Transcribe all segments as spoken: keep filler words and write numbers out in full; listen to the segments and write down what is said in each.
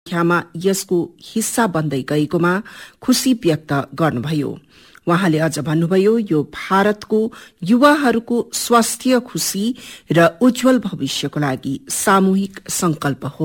ख्यामा यसको हिस्सा बन्दै गएकोमा खुशी व्यक्त गर्नुभयो। उहाँले अझ भन्नुभयो, यो भारतको युवाहरूको स्वास्थ्य, खुशी र उज्जवल भविष्यको लागि सामूहिक संकल्प हो।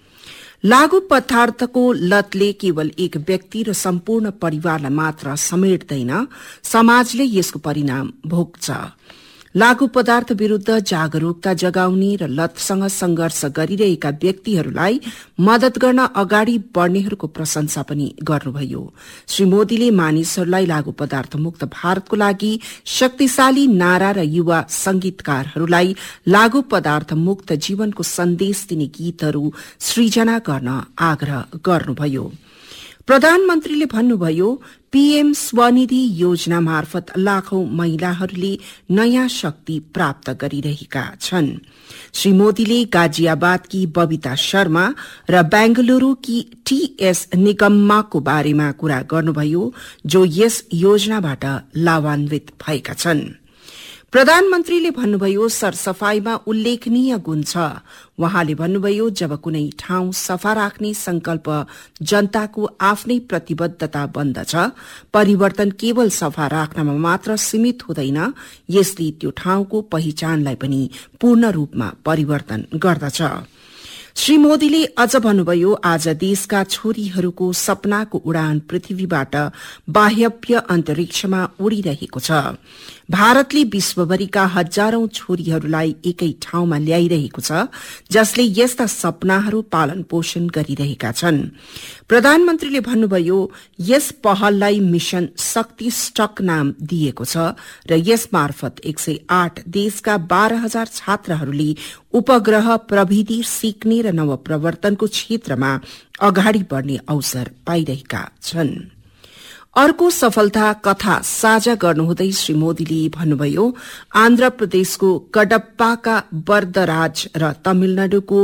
लागू पदार्थको लतले केवल एक व्यक्ति र सम्पूर्ण परिवारलाई मात्र समेट्दैन, समाजले यसको परिणाम भोग्छ। लागू पदार्थ विरूद्ध जागरूकता जगाउने र लतसँग संघर्ष गरिरहेका व्यक्तिहरूलाई मदत गर्न अगाडि बढ़नेहरूको प्रशंसा पनि गर्नुभयो। श्री मोदीले मानिसहरूलाई लागू पदार्थ मुक्त भारतको लागि शक्तिशाली नारा र युवा संगीतकारहरूलाई लागू पदार्थ मुक्त जीवनको सन्देश दिने गीतहरू सृजना गर्न आग्रह गर्नुभयो। प्रधानमन्त्रीले भन्नुभयो, पीएम स्वनिधि योजना मार्फत लाखौं महिलाहरूले नयाँ शक्ति प्राप्त गरिरहेका छन्। श्री मोदीले गाजियाबादकी बबिता शर्मा र बेंगलुरूकी टीएस निगम्माको बारेमा कुरा गर्नुभयो, जो यस योजनाबाट लाभान्वित भएका छन्। प्रधानमन्त्रीले भन्नुभयो, सरसफाईमा उल्लेखनीय गुण छ। उहाँले भन्नुभयो, जब कुनै ठाउँ सफा राख्ने संकल्प जनताको आफ्नै प्रतिबद्धता बन्दछ, परिवर्तन केवल सफा राख्नमा मात्र सीमित हुँदैन, यसले त्यो ठाउँको पहिचानलाई पनि पूर्ण रूपमा परिवर्तन गर्दछ। श्री मोदीले अझ भन्नुभयो, आज देशका छोरीहरूको सपनाको उडान पृथ्वीबाट बाह्य अन्तरिक्षमा उडिरहेको छ। भारतले विश्वभरिका हजारौं छोरीहरूलाई एकै ठाउँमा ल्याइरहेको छ, जसले यस्ता सपनाहरू पालन पोषण गरिरहेका छन्। प्रधानमन्त्रीले भन्नुभयो, यस पहललाई मिशन शक्ति स्टक नाम दिएको छ र यस मार्फत एक सय आठ देशका बाह्र हजार छात्रहरूले उपग्रह प्रविधि सिक्ने र नवप्रवर्तनको क्षेत्रमा अगाडि बढ़ने अवसर पाइरहेका छन्। अर्को सफलता कथा साझा गर्नुहुँदै श्री मोदीले भन्नुभयो, आन्ध्र प्रदेशको कडप्पाका वरदराज र तमिलनाडुको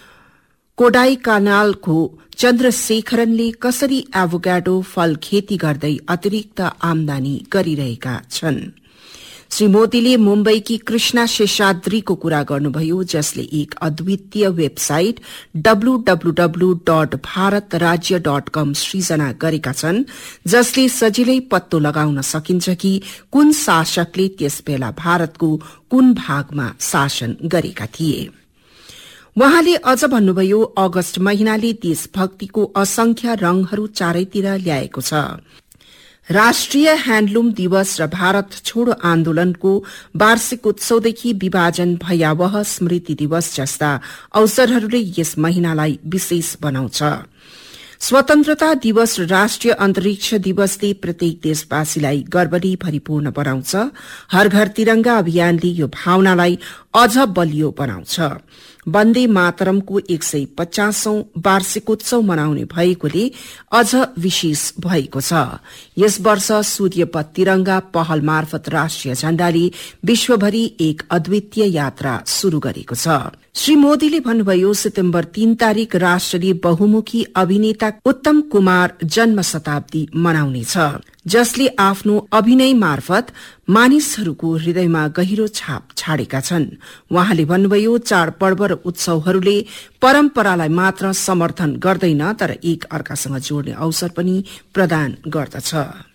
कोडाईकनालको चन्द्रशेखरनले कसरी एभोकाडो फल खेती गर्दै अतिरिक्त आमदानी गरिरहेका छन्। श्री मोदीले मुम्बईकी कृष्णा शेषाद्रीको कुरा गर्नुभयो, जसले एक अद्वितीय website W W W dot Bharat राज्य डट कम सृजना गरेका छन्, जसले सजिलै पत्तो लगाउन सकिन्छ कि कुन शासकले त्यसबेला भारतको कुन भागमा शासन गरेका थिए। उहाँले अझ भन्नुभयो, अगस्त महिनाले देशभक्तिको असंख्य रंगहरू चारैतिर ल्याएको छ। राष्ट्रिय ह्याण्डलूम दिवस र भारत छोडो आन्दोलनको वार्षिक उत्सवदेखि विभाजन भयावह स्मृति दिवस जस्ता अवसरहरूले यस महिनालाई विशेष बनाउँछ। स्वतन्त्रता दिवस र राष्ट्रिय अन्तरिक्ष दिवसले प्रत्येक देशवासीलाई गर्वले भरिपूर्ण बनाउँछ। हर घर तिरंगा अभियानले यो भावनालाई अझ बलियो बनाउँछ। वन्दे मातरमको एक सय पचासौं वार्षिकोत्सव मनाउने भएकोले अझ विशेष भएको छ। यस वर्ष सूर्यपथ तिरंगा पहल मार्फत राष्ट्रिय झण्डाले विश्वभरि एक अद्वितीय यात्रा शुरू गरेको छ। श्री मोदीले भन्नुभयो, सितम्बर तीन तारिक राष्ट्रले बहुमुखी अभिनेता उत्तम कुमार जन्म शताब्दी मनाउनेछ, जसले आफ्नो अभिनय मार्फत मानिसहरूको हृदयमा गहिरो छाप छाडेका छन्। उहाँले भन्नुभयो, चाडपर्व र उत्सवहरूले परम्परालाई मात्र समर्थन गर्दैन, तर एक अर्कासँग जोड्ने अवसर पनि प्रदान गर्दछ।